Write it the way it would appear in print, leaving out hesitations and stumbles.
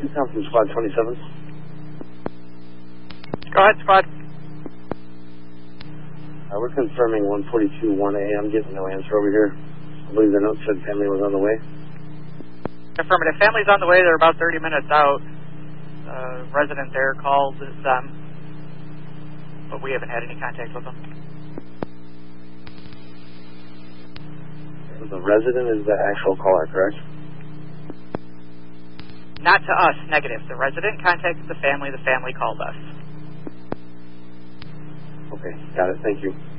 Come from Squad 27. Go ahead, Squad. We're confirming 142 1A. I'm getting no answer over here. I believe the note said family was on the way. Affirmative. Family's on the way. They're about 30 minutes out. Resident there called them, but we haven't had any contact with them. The resident is the actual caller, correct? Not to us, negative. The resident contacted the family called us. Okay, got it. Thank you.